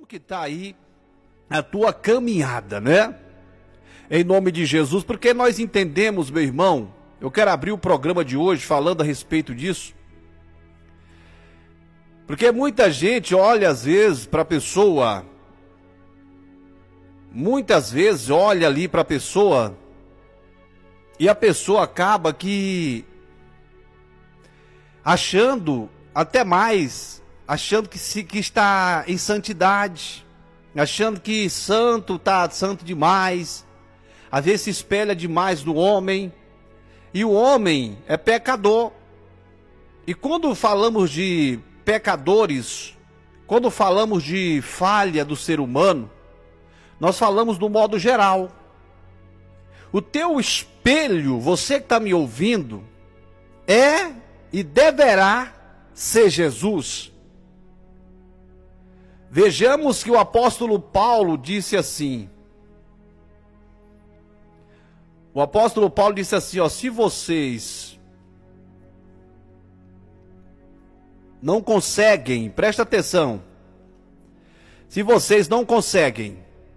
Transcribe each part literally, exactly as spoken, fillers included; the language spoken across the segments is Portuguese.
que está aí a tua caminhada, né? Em nome de Jesus, porque nós entendemos, meu irmão, eu quero abrir o programa de hoje falando a respeito disso, porque muita gente olha às vezes para a pessoa, muitas vezes olha ali para a pessoa, e a pessoa acaba que achando até mais, achando que, se, que está em santidade, achando que santo está santo demais, às vezes se espelha demais no homem, e o homem é pecador. E quando falamos de pecadores, quando falamos de falha do ser humano, nós falamos do modo geral. O teu espelho, você que está me ouvindo, é e deverá ser Jesus. Vejamos que o apóstolo Paulo disse assim. O apóstolo Paulo disse assim, ó, se vocês não conseguem, presta atenção, se vocês não conseguem,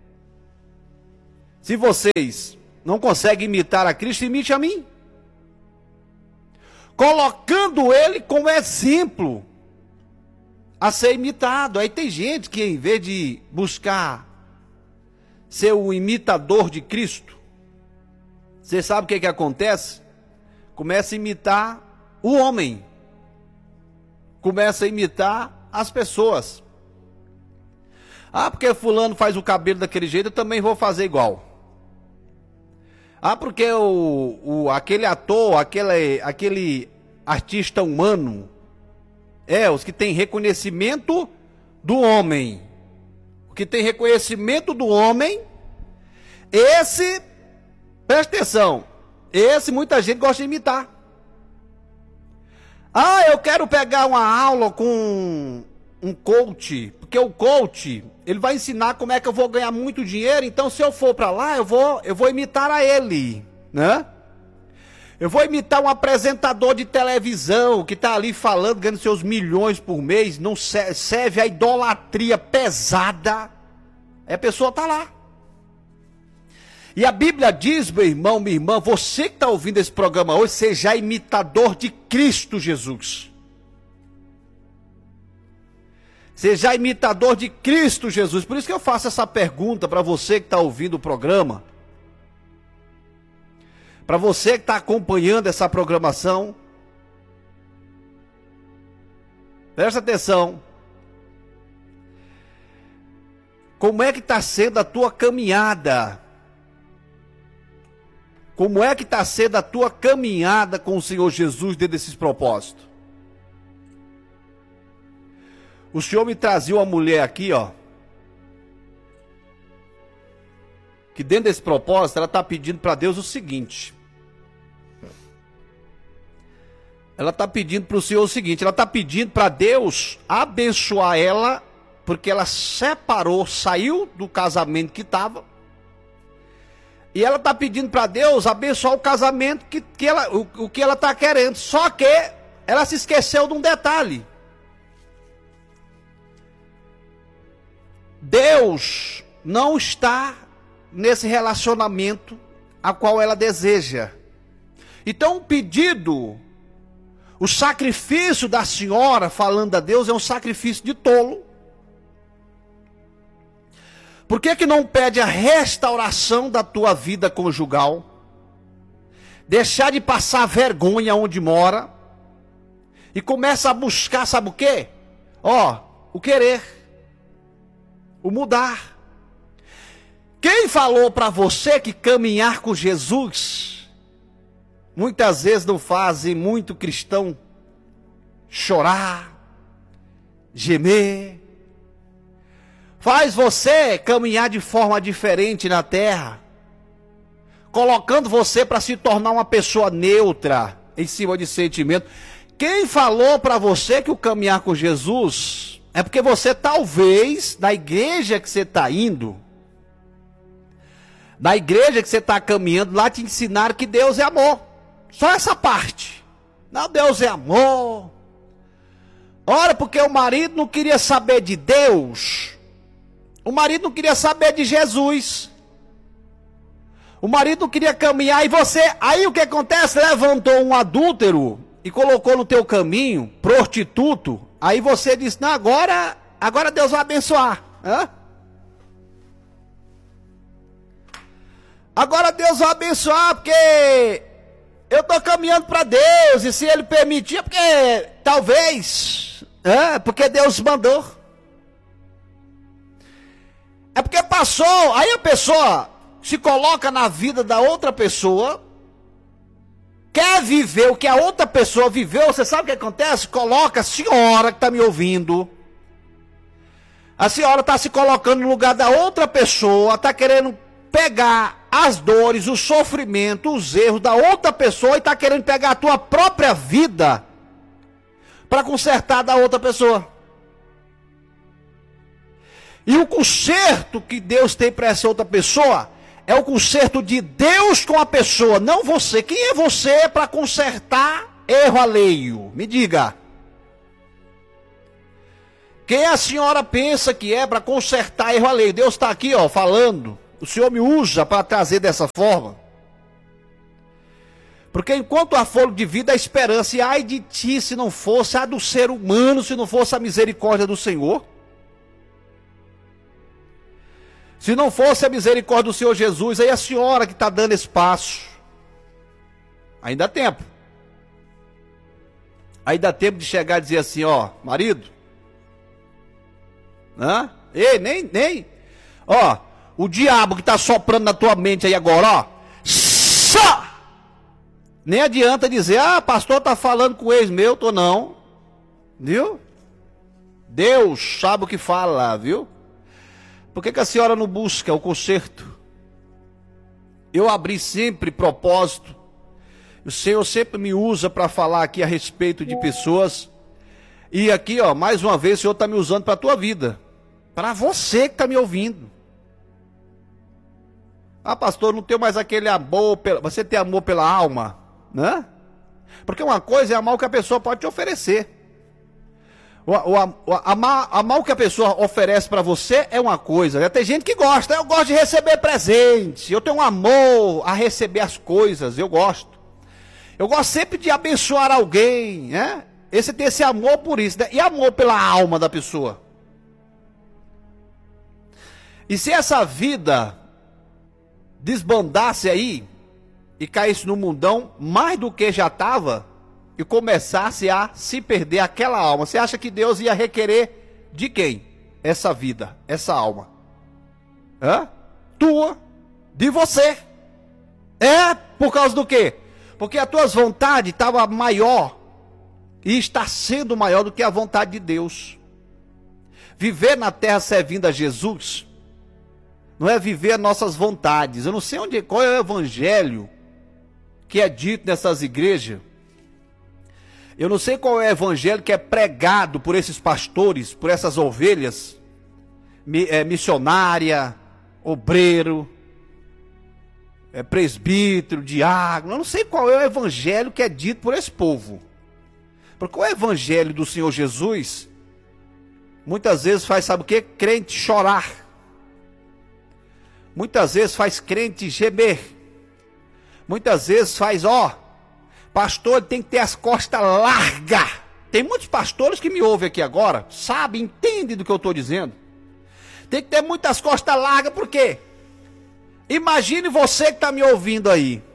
se vocês não conseguem imitar a Cristo, imite a mim, colocando ele como exemplo a ser imitado. Aí tem gente que, em vez de buscar ser o imitador de Cristo, você sabe o que que acontece? Começa a imitar o homem, começa a imitar as pessoas. Ah, porque fulano faz o cabelo daquele jeito, eu também vou fazer igual. Ah, porque o, o, aquele ator, aquele, aquele artista humano, é, os que têm reconhecimento do homem, o que tem reconhecimento do homem, esse, presta atenção, esse muita gente gosta de imitar. Ah, eu quero pegar uma aula com um coach, porque o coach, ele vai ensinar como é que eu vou ganhar muito dinheiro, então se eu for para lá, eu vou, eu vou imitar a ele, né? Eu vou imitar um apresentador de televisão que está ali falando, ganhando seus milhões por mês, não serve a idolatria pesada, a pessoa está lá. E a Bíblia diz, meu irmão, minha irmã, você que está ouvindo esse programa hoje, seja imitador de Cristo Jesus. Seja imitador de Cristo Jesus. Por isso que eu faço essa pergunta para você que está ouvindo o programa. Para você que está acompanhando essa programação. Presta atenção. Como é que está sendo a tua caminhada? Como é que está sendo a tua caminhada com o Senhor Jesus dentro desses propósitos? O Senhor me trazia uma mulher aqui, ó, que dentro desse propósito, ela está pedindo para Deus o seguinte. Ela está pedindo para o Senhor o seguinte, ela está pedindo para Deus abençoar ela, porque ela separou, saiu do casamento que estava, e ela está pedindo para Deus abençoar o casamento que, que ela, o, o que ela está querendo. Só que ela se esqueceu de um detalhe. Deus não está nesse relacionamento a qual ela deseja. Então o pedido, o sacrifício da senhora falando a Deus é um sacrifício de tolo. Por que que não pede a restauração da tua vida conjugal? Deixar de passar vergonha onde mora. E começa a buscar, sabe o quê? Ó, o querer. O mudar. Quem falou para você que caminhar com Jesus, muitas vezes não fazem muito cristão chorar, gemer, faz você caminhar de forma diferente na terra, colocando você para se tornar uma pessoa neutra em cima de sentimento. Quem falou para você que o caminhar com Jesus é porque você talvez, na igreja que você está indo, na igreja que você está caminhando, lá te ensinaram que Deus é amor. Só essa parte. Não, Deus é amor. Ora, porque o marido não queria saber de Deus. O marido não queria saber de Jesus. O marido não queria caminhar e você... Aí o que acontece? Levantou um adúltero e colocou no teu caminho, prostituto. Aí você disse, não, agora, agora Deus vai abençoar. Hã? Agora Deus vai abençoar porque eu estou caminhando para Deus. E se Ele permitir, é porque talvez... É, porque Deus mandou. É porque passou. Aí a pessoa se coloca na vida da outra pessoa, quer viver o que a outra pessoa viveu. Você sabe o que acontece? Coloca a senhora que está me ouvindo. A senhora está se colocando no lugar da outra pessoa, está querendo pegar as dores, o sofrimento, os erros da outra pessoa e está querendo pegar a tua própria vida para consertar da outra pessoa. E o conserto que Deus tem para essa outra pessoa é o conserto de Deus com a pessoa, não você. Quem é você para consertar erro alheio? Me diga. Quem a senhora pensa que é para consertar erro alheio? Deus está aqui, ó, falando. O Senhor me usa para trazer dessa forma. Porque enquanto há fôlego de vida, há esperança. E ai de ti se não fosse a do ser humano, se não fosse a misericórdia do Senhor. Se não fosse a misericórdia do Senhor Jesus, aí a senhora que está dando espaço. Ainda dá tempo. Aí dá tempo de chegar e dizer assim, ó, marido. Hã? Ei, nem, nem. Ó, o diabo que está soprando na tua mente aí agora, ó. Só! Nem adianta dizer, ah, pastor está falando com o ex meu, tô não. Viu? Deus sabe o que fala, viu? Por que que a senhora não busca o conserto? Eu abri sempre propósito. O Senhor sempre me usa para falar aqui a respeito de pessoas. E aqui, ó, mais uma vez, o Senhor está me usando para a tua vida. Para você que está me ouvindo. Ah, pastor, não tenho mais aquele amor. Pela... Você tem amor pela alma, né? Porque uma coisa é amar o que a pessoa pode te oferecer. O, o, o, amar, amar o que a pessoa oferece para você é uma coisa, né? Tem gente que gosta, eu gosto de receber presente, eu tenho um amor a receber as coisas, eu gosto. Eu gosto sempre de abençoar alguém, né? Esse tem esse amor por isso, né? E amor pela alma da pessoa. E se essa vida desbandasse aí e caísse no mundão mais do que já estava, e começasse a se perder aquela alma, você acha que Deus ia requerer de quem? Essa vida, essa alma. Hã? Tua, de você. É por causa do quê? Porque as tuas vontades estavam maior e está sendo maior do que a vontade de Deus. Viver na terra servindo a Jesus não é viver nossas vontades. Eu não sei onde, qual é o evangelho que é dito nessas igrejas. Eu não sei qual é o evangelho que é pregado por esses pastores, por essas ovelhas, é, missionária, obreiro, é, presbítero, diácono. Eu não sei qual é o evangelho que é dito por esse povo. Porque o evangelho do Senhor Jesus, muitas vezes faz, sabe o que? Crente chorar. Muitas vezes faz crente gemer. Muitas vezes faz, ó... Pastor tem que ter as costas largas. Tem muitos pastores que me ouvem aqui agora, sabem, entendem do que eu estou dizendo. Tem que ter muitas costas largas, por quê? Imagine você que está me ouvindo aí.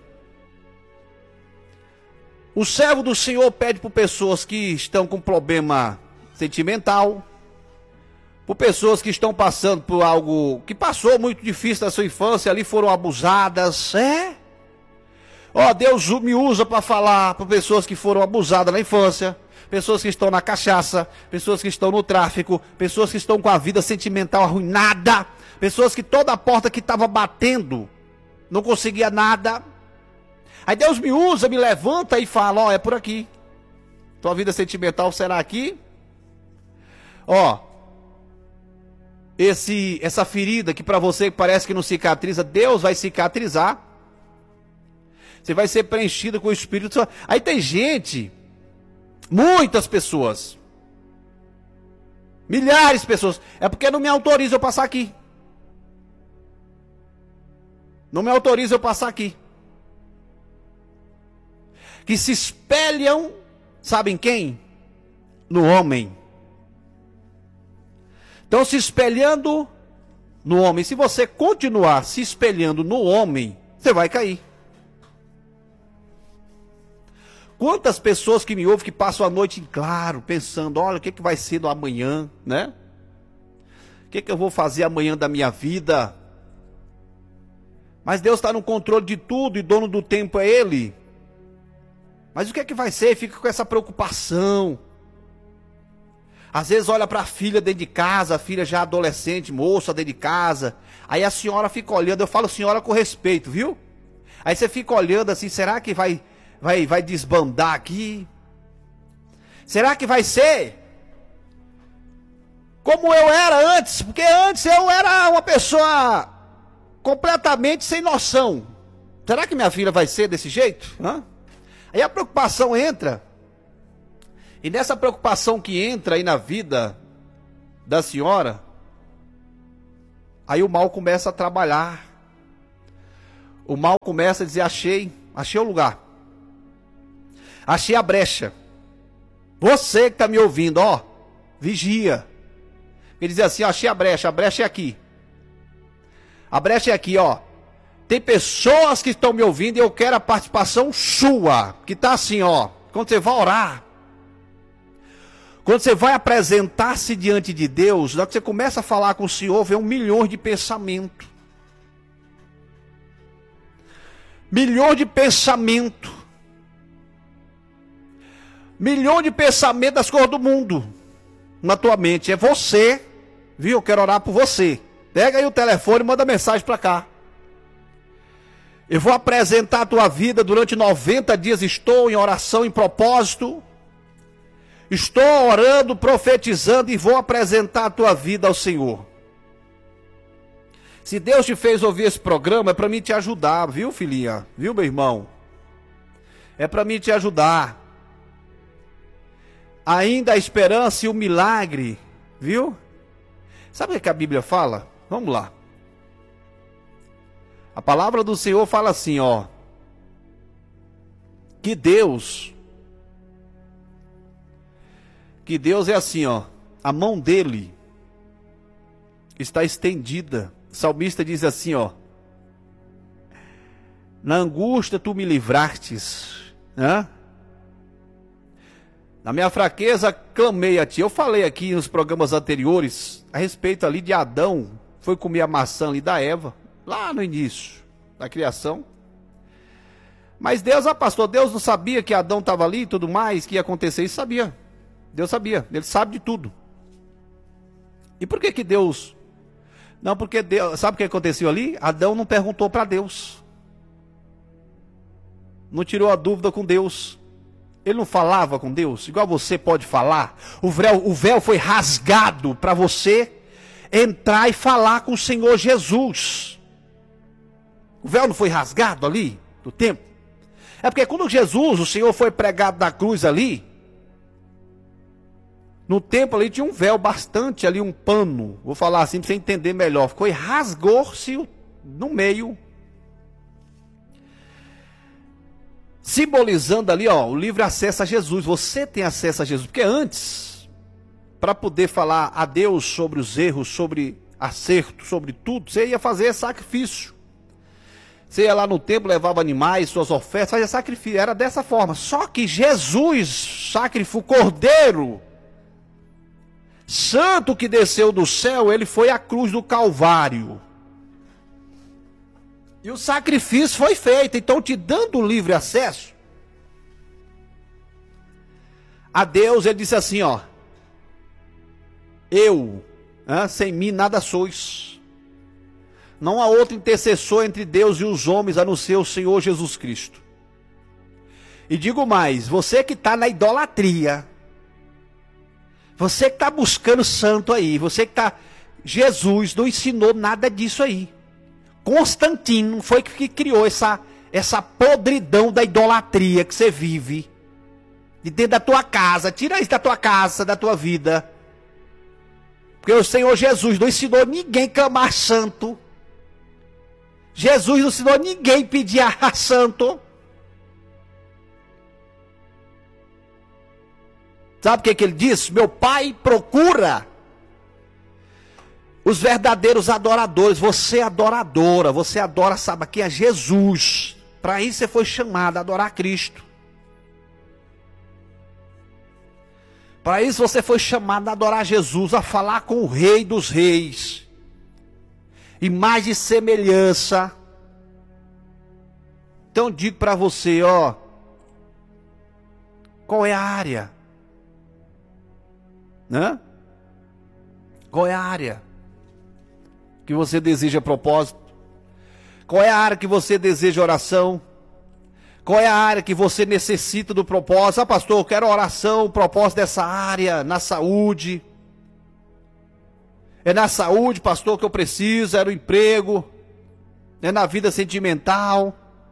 O servo do Senhor pede por pessoas que estão com problema sentimental, por pessoas que estão passando por algo que passou muito difícil na sua infância, ali foram abusadas, é? Ó, oh, Deus me usa para falar para pessoas que foram abusadas na infância, pessoas que estão na cachaça, pessoas que estão no tráfico, pessoas que estão com a vida sentimental arruinada, pessoas que toda a porta que estava batendo não conseguia nada. Aí Deus me usa, me levanta e fala, ó, oh, é por aqui. Tua vida sentimental será aqui. Ó, oh, esse essa ferida que para você parece que não cicatriza, Deus vai cicatrizar. Você vai ser preenchido com o Espírito Santo. Aí tem gente, muitas pessoas, milhares de pessoas, é porque não me autoriza eu passar aqui. Não me autoriza eu passar aqui. Que se espelham, sabem quem? No homem. Então, se espelhando no homem. Se você continuar se espelhando no homem, você vai cair. Quantas pessoas que me ouvem que passam a noite em claro, pensando, olha, o que, que vai ser do amanhã, né? O que, que eu vou fazer amanhã da minha vida? Mas Deus está no controle de tudo e dono do tempo é Ele. Mas o que é que vai ser? Fica com essa preocupação. Às vezes olha para a filha dentro de casa, a filha já adolescente, moça dentro de casa. Aí a senhora fica olhando, eu falo senhora com respeito, viu? Aí você fica olhando assim, será que vai, vai, vai desbandar aqui? Será que vai ser como eu era antes? Porque antes eu era uma pessoa completamente sem noção. Será que minha filha vai ser desse jeito? Hã? Aí a preocupação entra. E nessa preocupação que entra aí na vida da senhora, aí o mal começa a trabalhar. O mal começa a dizer, achei, achei o lugar. Achei a brecha. Você que está me ouvindo, ó, vigia. Ele diz assim, ó, achei a brecha, a brecha é aqui. A brecha é aqui, ó. Tem pessoas que estão me ouvindo e eu quero a participação sua. Que está assim, ó. Quando você vai orar. Quando você vai apresentar-se diante de Deus, na hora que você começa a falar com o Senhor, vem um milhão de pensamentos. Milhão de pensamentos. Milhão de pensamentos das coisas do mundo. Na tua mente. É você. Viu? Eu quero orar por você. Pega aí o telefone e manda mensagem para cá. Eu vou apresentar a tua vida durante noventa dias. Estou em oração, em propósito. Estou orando, profetizando e vou apresentar a tua vida ao Senhor. Se Deus te fez ouvir esse programa, é para mim te ajudar, viu, filhinha? Viu, meu irmão? É para mim te ajudar. Ainda a esperança e o milagre, viu? Sabe o que a Bíblia fala? Vamos lá. A palavra do Senhor fala assim, ó. Que Deus... Que Deus é assim, ó. A mão dele está estendida. O salmista diz assim, ó. Na angústia tu me livrastes, né? Na minha fraqueza clamei a ti. Eu falei aqui nos programas anteriores a respeito ali de Adão. Foi comer a maçã ali da Eva, lá no início da criação. Mas Deus, ah pastor, Deus não sabia que Adão estava ali e tudo mais, que ia acontecer isso? Sabia. Deus sabia, Ele sabe de tudo. E por que que Deus... Não, porque Deus... Sabe o que aconteceu ali? Adão não perguntou para Deus. Não tirou a dúvida com Deus. Ele não falava com Deus, igual você pode falar. O véu, o véu foi rasgado para você entrar e falar com o Senhor Jesus. O véu não foi rasgado ali, do templo? É porque quando Jesus, o Senhor foi pregado na cruz ali... No templo ali tinha um véu bastante ali, um pano. Vou falar assim para você entender melhor. Ficou e rasgou-se no meio. Simbolizando ali, ó, o livre acesso a Jesus. Você tem acesso a Jesus. Porque antes, para poder falar a Deus sobre os erros, sobre acerto, sobre tudo, você ia fazer sacrifício. Você ia lá no templo, levava animais, suas ofertas, fazia sacrifício. Era dessa forma. Só que Jesus sacrificou o cordeiro santo que desceu do céu, ele foi à cruz do Calvário. E o sacrifício foi feito. Então, te dando livre acesso a Deus, ele disse assim, ó. Eu, hein, sem mim nada sois. Não há outro intercessor entre Deus e os homens, a não ser o Senhor Jesus Cristo. E digo mais, você que está na idolatria... Você que está buscando santo aí, você que está... Jesus não ensinou nada disso aí. Constantino foi que criou essa, essa podridão da idolatria que você vive. De dentro da tua casa, tira isso da tua casa, da tua vida. Porque o Senhor Jesus não ensinou ninguém a clamar santo. Jesus não ensinou ninguém pedir a santo. Sabe o que, que ele disse? Meu pai procura os verdadeiros adoradores. Você é adoradora, você adora, sabe, aqui é Jesus. Para isso você foi chamado a adorar Cristo. Para isso você foi chamado a adorar Jesus, a falar com o Rei dos Reis. Imagem e semelhança. Então digo para você, ó, qual é a área? Né? Qual é a área que você deseja propósito? Qual é a área que você deseja oração? Qual é a área que você necessita do propósito? Ah, pastor, eu quero oração, o propósito dessa área, na saúde. É na saúde, pastor, que eu preciso, é no emprego, é na vida sentimental.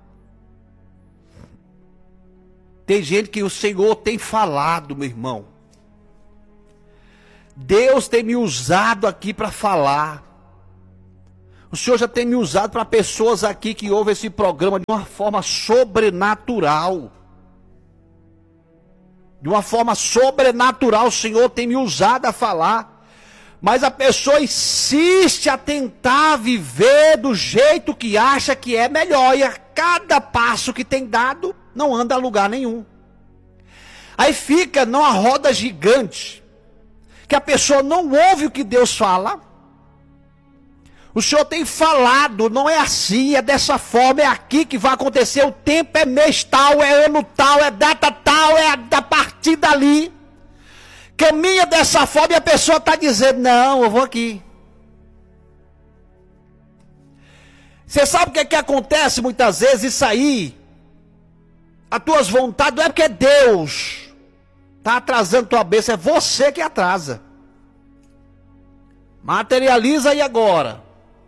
Tem gente que o Senhor tem falado, meu irmão. Deus tem me usado aqui para falar. O Senhor já tem me usado para pessoas aqui que ouvem esse programa de uma forma sobrenatural. De uma forma sobrenatural, o Senhor tem me usado a falar. Mas a pessoa insiste a tentar viver do jeito que acha que é melhor. E a cada passo que tem dado, não anda a lugar nenhum. Aí fica numa roda gigante, que a pessoa não ouve o que Deus fala. O Senhor tem falado, não é assim, é dessa forma, é aqui que vai acontecer, o tempo é mês tal, é ano tal, é data tal, é da partir dali. Caminha dessa forma e a pessoa está dizendo, não, eu vou aqui. Você sabe o que é que acontece muitas vezes, isso aí? As tuas vontades não é porque é Deus está atrasando tua bênção, é você que atrasa. Materializa aí agora.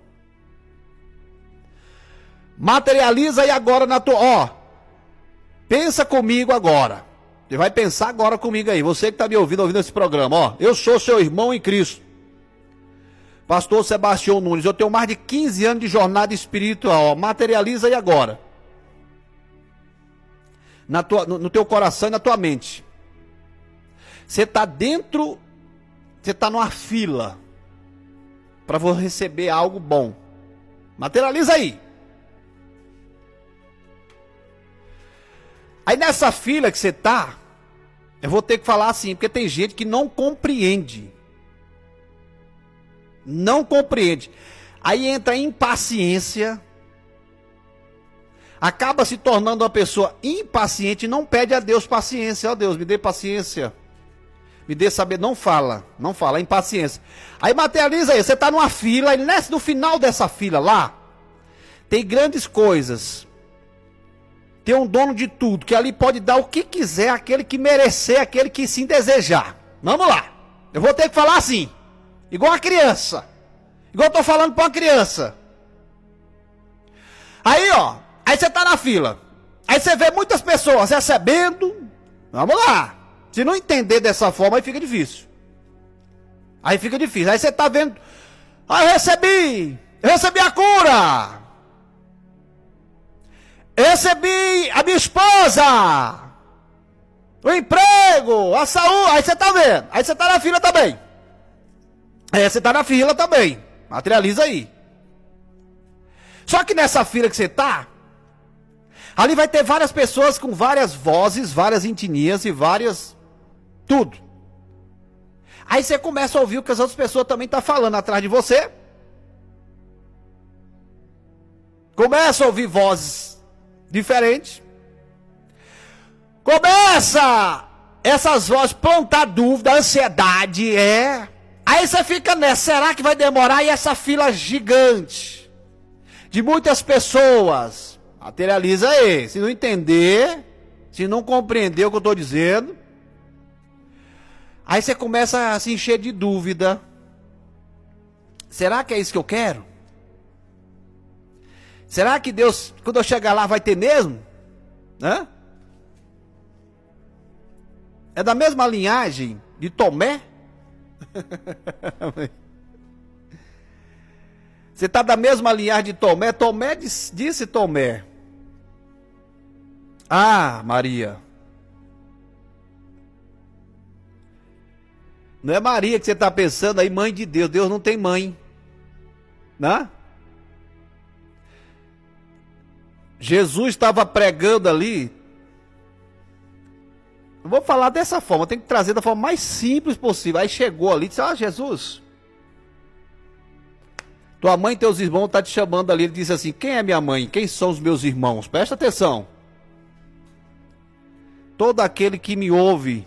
Materializa aí agora na tua... Ó, pensa comigo agora. Você vai pensar agora comigo aí. Você que está me ouvindo, ouvindo esse programa. Ó, eu sou seu irmão em Cristo. Pastor Sebastião Nunes. Eu tenho mais de quinze anos de jornada espiritual. Ó, materializa aí agora. Na tua, no, no teu coração e na tua mente. Você está dentro... Você está numa fila para você receber algo bom. Materializa aí. Aí nessa fila que você está, eu vou ter que falar assim, porque tem gente que não compreende. Não compreende. Aí entra a impaciência. Acaba se tornando uma pessoa impaciente e não pede a Deus paciência. Ó Deus, me dê paciência. Me dê saber, não fala, não fala, é impaciência. Aí materializa aí, você está numa fila, e no final dessa fila lá, tem grandes coisas. Tem um dono de tudo, que ali pode dar o que quiser, aquele que merecer, aquele que sim desejar. Vamos lá, eu vou ter que falar assim, igual a criança, igual eu estou falando para uma criança. Aí ó, aí você está na fila, aí você vê muitas pessoas recebendo, vamos lá. Se não entender dessa forma, aí fica difícil. Aí fica difícil. Aí você está vendo. Ah, eu recebi. Eu recebi a cura. Eu recebi a minha esposa. O emprego. A saúde. Aí você está vendo. Aí você está na fila também. Aí você está na fila também. Materializa aí. Só que nessa fila que você está, ali vai ter várias pessoas com várias vozes, várias etnias e várias... Tudo. Aí você começa a ouvir o que as outras pessoas também estão falando atrás de você. Começa a ouvir vozes diferentes. Começa essas vozes plantar dúvida, ansiedade, é. Aí você fica nessa, será que vai demorar? E essa fila gigante de muitas pessoas. Materializa aí. Se não entender, se não compreender o que eu estou dizendo, aí você começa a se encher de dúvida. Será que é isso que eu quero? Será que Deus, quando eu chegar lá, vai ter mesmo? Hã? É da mesma linhagem de Tomé? Você está da mesma linhagem de Tomé. Tomé disse, disse Tomé. Ah, Maria. Não é Maria que você está pensando aí, mãe de Deus. Deus não tem mãe. Né? Jesus estava pregando ali. Eu vou falar dessa forma, tem que trazer da forma mais simples possível. Aí chegou ali e disse: ah, Jesus, tua mãe e teus irmãos estão te chamando ali. Ele disse assim: quem é minha mãe? Quem são os meus irmãos? Presta atenção. Todo aquele que me ouve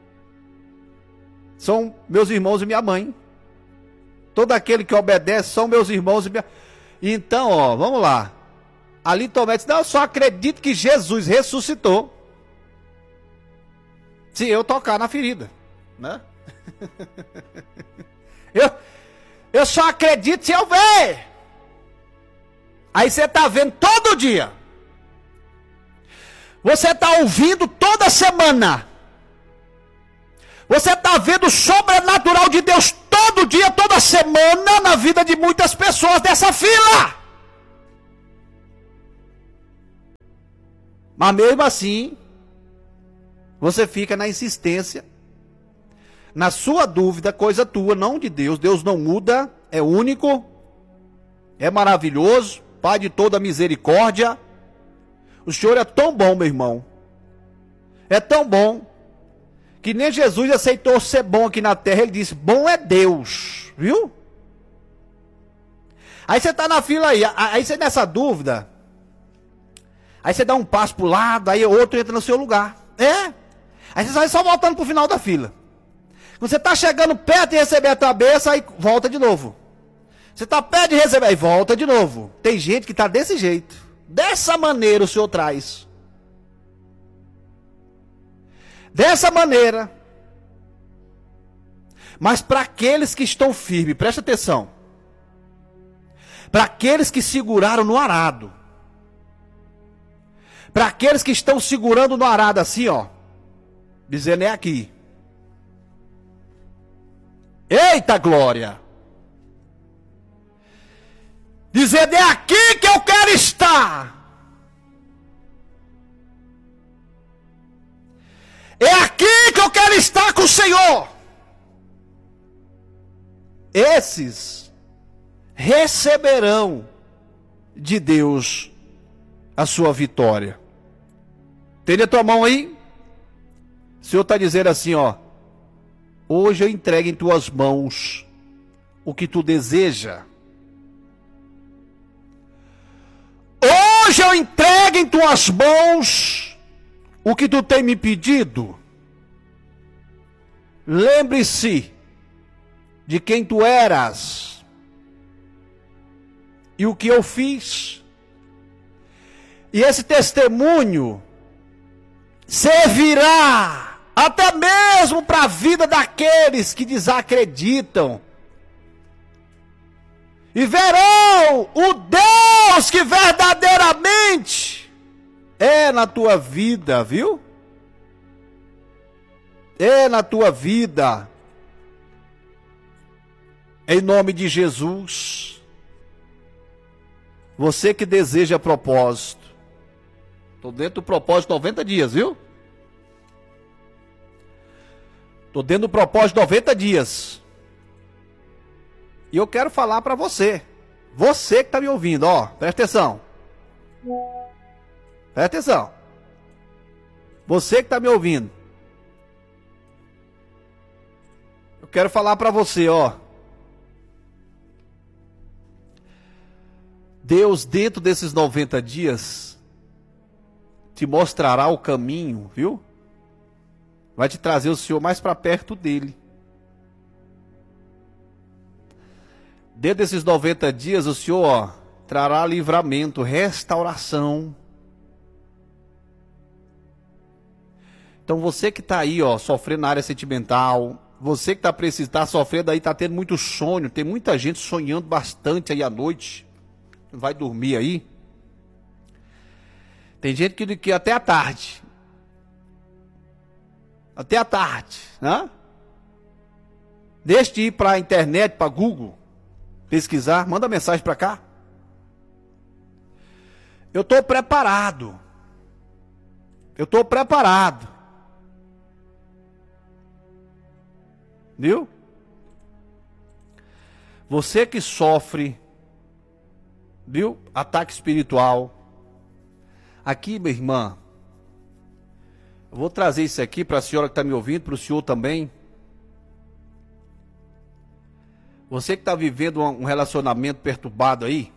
são meus irmãos e minha mãe. Todo aquele que obedece são meus irmãos e minha... Então, ó, vamos lá. Ali Tomé disse: não, eu só acredito que Jesus ressuscitou se eu tocar na ferida, né? eu, eu só acredito se eu ver. Aí você está vendo todo dia. Você está ouvindo toda semana. Você está vendo o sobrenatural de Deus todo dia, toda semana, na vida de muitas pessoas dessa fila. Mas mesmo assim, você fica na insistência, na sua dúvida, coisa tua, não de Deus. Deus não muda, é único, é maravilhoso, Pai de toda misericórdia. O Senhor é tão bom, meu irmão. É tão bom que nem Jesus aceitou ser bom aqui na terra. Ele disse: bom é Deus, viu? Aí você está na fila aí, aí você nessa dúvida, aí você dá um passo para o lado, aí outro entra no seu lugar. É. Aí você sai só voltando para o final da fila. Quando você está chegando perto de receber a tua bênção, aí volta de novo. Você está perto de receber, aí volta de novo. Tem gente que está desse jeito. Dessa maneira o Senhor traz. Dessa maneira. Mas para aqueles que estão firmes, presta atenção. Para aqueles que seguraram no arado. Para aqueles que estão segurando no arado assim, ó. Dizendo: é aqui. Eita glória. Dizendo: é aqui que eu quero estar. É aqui que eu quero estar com o Senhor. Esses receberão de Deus a sua vitória. Tem a tua mão aí? O Senhor está dizendo assim, ó: hoje eu entrego em tuas mãos o que tu deseja. Hoje eu entrego em tuas mãos o que tu tem me pedido. Lembre-se de quem tu eras e o que eu fiz. E esse testemunho servirá até mesmo para a vida daqueles que desacreditam. E verão o Deus que verdadeiramente é na tua vida, viu? É na tua vida. Em nome de Jesus. Você que deseja propósito. Estou dentro do propósito noventa dias, viu? Estou dentro do propósito noventa dias. E eu quero falar para você. Você que está me ouvindo, ó. Presta atenção. Presta atenção. Você que está me ouvindo. Eu quero falar para você, ó. Deus, dentro desses noventa dias, te mostrará o caminho, viu? Vai te trazer o Senhor mais para perto dele. Dentro desses noventa dias, o Senhor, ó, trará livramento, restauração. Então você que está aí, ó, sofrendo na área sentimental, você que está precisando, está sofrendo aí, está tendo muito sonho, tem muita gente sonhando bastante aí à noite, vai dormir aí. Tem gente que, que até a tarde, até a tarde, né? Deixe de ir para a internet, para Google, pesquisar, manda mensagem para cá. Eu estou preparado. Eu estou preparado. Viu? Você que sofre, viu? Ataque espiritual. Aqui, minha irmã, eu vou trazer isso aqui para a senhora que está me ouvindo, para o senhor também. Você que está vivendo um relacionamento perturbado aí,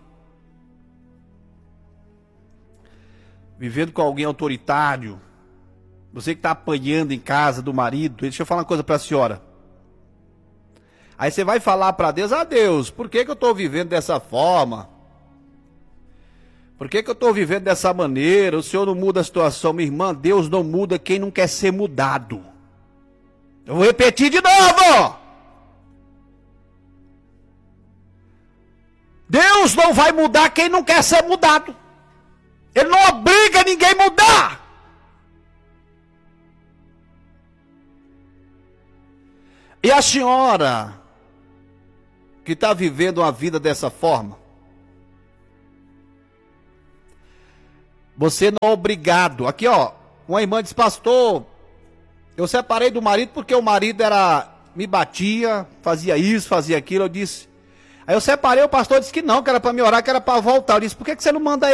vivendo com alguém autoritário, você que está apanhando em casa do marido, deixa eu falar uma coisa para a senhora. Aí você vai falar para Deus, ah Deus, por que que eu estou vivendo dessa forma? Por que que eu estou vivendo dessa maneira? O Senhor não muda a situação. Minha irmã, Deus não muda quem não quer ser mudado. Eu vou repetir de novo. Deus não vai mudar quem não quer ser mudado. Ele não obriga ninguém a mudar. E a senhora que está vivendo uma vida dessa forma, você não é obrigado. Aqui, ó, uma irmã disse, pastor, eu separei do marido porque o marido era, me batia, fazia isso, fazia aquilo. Eu disse, aí eu separei, o pastor disse que não, que era para me orar, que era para voltar. Eu disse, por que que você não manda